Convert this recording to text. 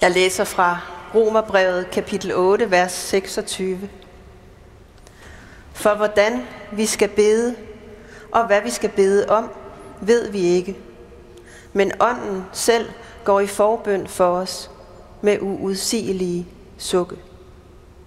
Jeg læser fra Romerbrevet kapitel 8, vers 26. For hvordan vi skal bede, og hvad vi skal bede om, ved vi ikke. Men ånden selv går i forbøn for os med uudsigelige sukke.